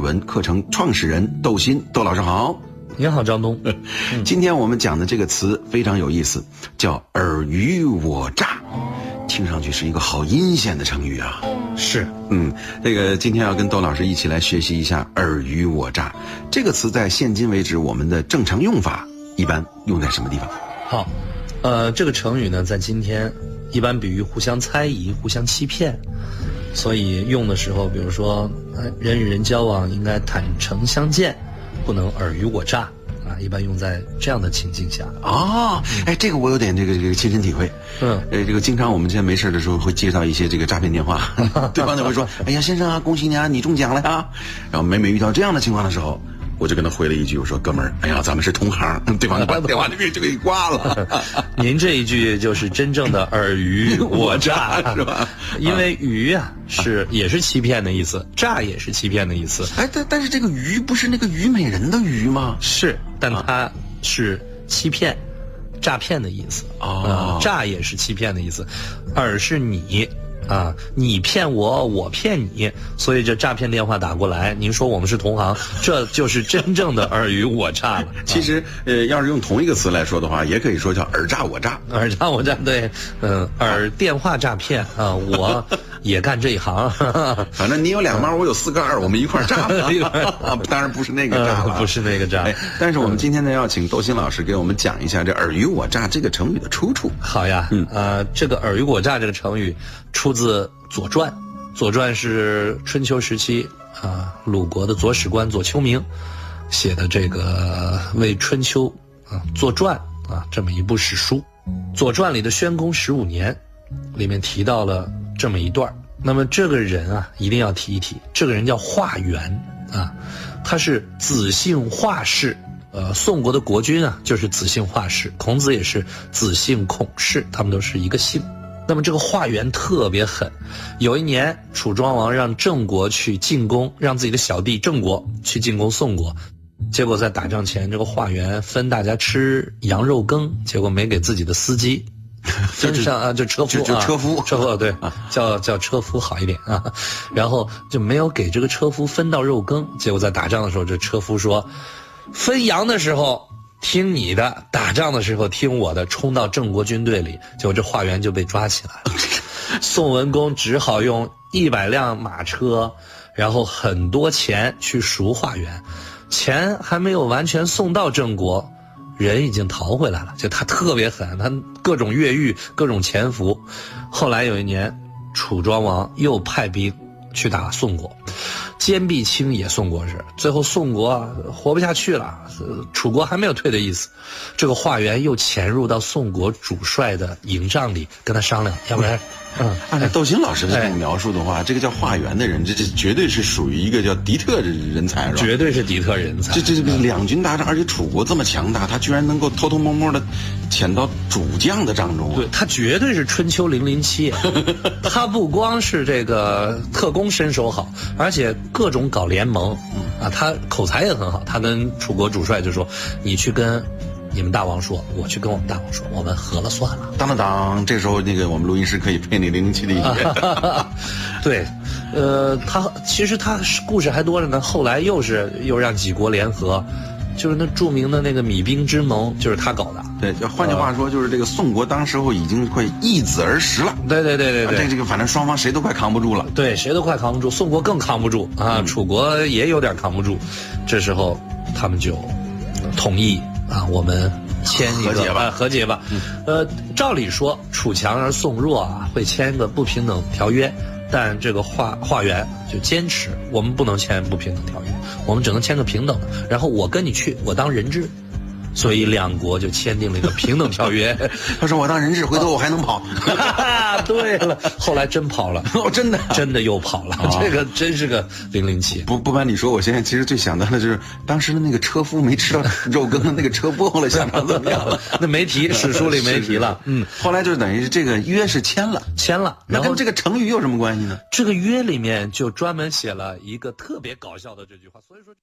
文课程创始人窦鑫，窦老师好。 你好，张东。 今天我们讲的这个词非常有意思，叫尔虞我诈，听上去是一个好阴险的成语啊。 是， 这个今天要跟窦老师一起来学习一下尔虞我诈这个词，在现今为止我们的正常用法一般用在什么地方？ 好，这个成语呢，在今天一般比喻互相猜疑、互相欺骗，所以用的时候，比如说，人与人交往应该坦诚相见，不能尔虞我诈啊，一般用在这样的情境下。 这个我有点这个亲身体会。这个经常我们现在没事的时候会接到一些这个诈骗电话，对方就会说：“哎呀，先生啊，恭喜你啊，你中奖了呀！”然后每遇到这样的情况的时候，我就跟他回了一句，我说：“哥们儿，哎呀，咱们是同行。”对方就把电话那边就给挂了。 您这一句就是真正的尔虞我诈， 是吧？ 因为虞啊也是欺骗的意思，诈也是欺骗的意思。 但是这个虞不是那个虞美人的虞吗？ 是，但它是欺骗、诈骗的意思。诈也是欺骗的意思，尔是你。你骗我，我骗你，所以这诈骗电话打过来，您说我们是同行，这就是真正的尔虞我诈了。 其实，要是用同一个词来说的话，也可以说叫尔诈我诈。 尔诈我诈，对，电话诈骗啊，我也干这一行。 反正你有2毛，我有4个2，我们一块诈。当然不是那个诈了， 不是那个诈。 但是我们今天呢，要请窦鑫老师给我们讲一下这尔虞我诈这个成语的出处。 好呀，这个尔虞我诈这个成语出自《左传》，《左传》是春秋时期鲁国的左史官左丘明写的这个为春秋作传这么一部史书。《左传》里的宣公15年里面提到了这么一段，那么这个人一定要提一提，这个人叫华元他是子姓华氏。宋国的国君就是子姓华氏，孔子也是子姓孔氏，他们都是一个姓。那么这个华元特别狠，有一年楚庄王让郑国去进攻，让自己的小弟郑国去进攻宋国，结果在打仗前，这个华元分大家吃羊肉羹，结果没给自己的司机分上就车夫，对，叫车夫好一点然后就没有给这个车夫分到肉羹，结果在打仗的时候，这车夫说，分羊的时候听你的，打仗的时候听我的，冲到郑国军队里，结果这华元就被抓起来了。宋文公只好用100辆马车，然后很多钱去赎华元，钱还没有完全送到郑国，人已经逃回来了。就他特别狠，他各种越狱，各种潜伏。后来有一年，楚庄王又派兵去打宋国，坚壁清野宋国时，最后宋国活不下去了，楚国还没有退的意思，这个华元又潜入到宋国主帅的营帐里跟他商量，要不然按照窦鑫老师的这种描述的话，这个叫华元的人，这绝对是属于一个叫敌特人才，是吧？ 绝对是敌特人才。 这个两军大战，而且楚国这么强大，他居然能够偷偷摸摸的潜到主将的帐中。 对，他绝对是春秋007。他不光是这个特工身手好，而且各种搞联盟他口才也很好。他跟楚国主帅就说：“你去跟你们大王说，我去跟我们大王说，我们和了算了。” 当，这时候那个我们录音师可以配那007的音乐。 对，其实他故事还多着呢。后来又让几国联合，就是那著名的那个弭兵之盟，就是他搞的。 对，换句话说，就是这个宋国当时候已经快易子而食了。 对， 这个反正双方谁都快扛不住了。 对，谁都快扛不住，宋国更扛不住楚国也有点扛不住。这时候他们就同意我们签一个和解吧。照理说楚强而宋弱会签一个不平等条约，但这个华元就坚持我们不能签不平等条约，我们只能签个平等的，然后我跟你去，我当人质。所以两国就签订了一个平等条约。 他说我当人质，回头我还能跑。 对了，后来真跑了。真的又跑了。这个真是个007。 不瞒你说，我现在其实最想到的就是当时的那个车夫没吃到肉羹的那个车夫，后来想到怎么样了？ 那没提，史书里没提了。 后来就等于这个约是签了。 然后跟这个成语有什么关系呢？ 这个约里面就专门写了一个特别搞笑的这句话，所以说。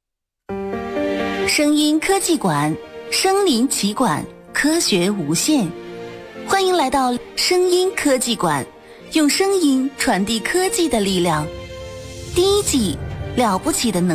声音科技馆，身临其馆，科学无限。欢迎来到声音科技馆，用声音传递科技的力量。第1季，了不起的能